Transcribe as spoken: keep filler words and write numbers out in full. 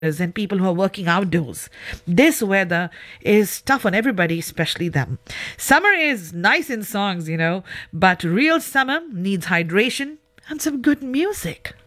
and people who are working outdoors. This weather is tough on everybody, especially them. Summer is nice in songs, you know, but real summer needs hydration and some good music.